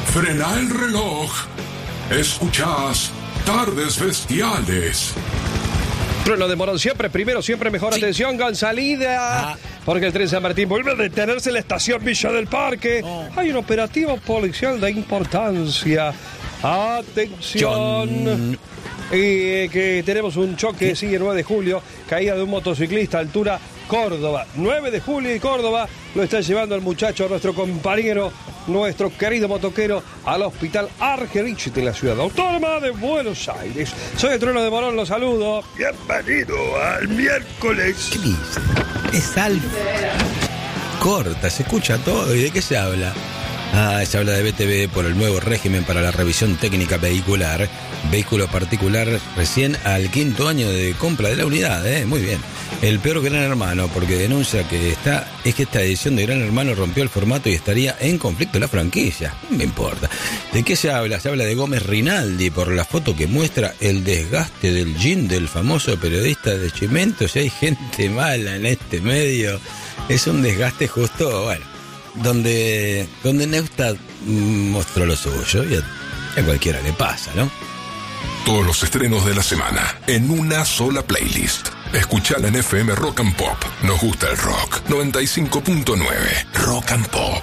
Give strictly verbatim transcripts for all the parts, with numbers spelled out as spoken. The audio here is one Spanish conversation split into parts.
Frena el reloj. Escuchás Tardes Bestiales. Trueno de Morón, siempre primero, siempre mejor. Sí. Atención, con salida. Ah. Porque el tren San Martín vuelve a detenerse en la estación Villa del Parque. Oh. Hay un operativo policial de importancia. Atención. John. Y que tenemos un choque, sigue nueve de julio, caída de un motociclista, altura Córdoba. nueve de julio y Córdoba, lo está llevando el muchacho, nuestro compañero, nuestro querido motoquero, al hospital Argerich de la ciudad autónoma de Buenos Aires. Soy el Trueno de Morón, los saludo. Bienvenido al miércoles. ¿Qué dice? Es Alf. Corta, se escucha todo. ¿Y de qué se habla? Ah, se habla de B T V por el nuevo régimen para la revisión técnica vehicular. Vehículo particular recién al quinto año de compra de la unidad, ¿eh? Muy bien. El peor Gran Hermano, porque denuncia que está es que esta edición de Gran Hermano rompió el formato y estaría en conflicto la franquicia. No me importa. ¿De qué se habla? Se habla de Gómez Rinaldi por la foto que muestra el desgaste del jean del famoso periodista de Chimentos. Si hay gente mala en este medio, es un desgaste justo, bueno, donde, donde Neustadt mostró lo suyo y a, a cualquiera le pasa, ¿no? Todos los estrenos de la semana en una sola playlist. Escuchala en F M Rock and Pop. Nos gusta el rock. noventa y cinco punto nueve Rock and Pop.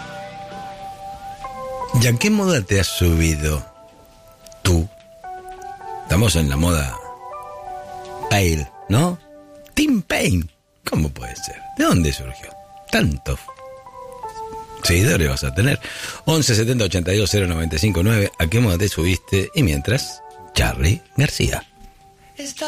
¿Y a qué moda te has subido tú? Estamos en la moda Pale, ¿no? Tim Payne. ¿Cómo puede ser? ¿De dónde surgió? Tanto seguidores vas a tener. once setenta ochenta y dos cero noventa y cinco nueve. ¿A qué moda te subiste? Y mientras, Charly García.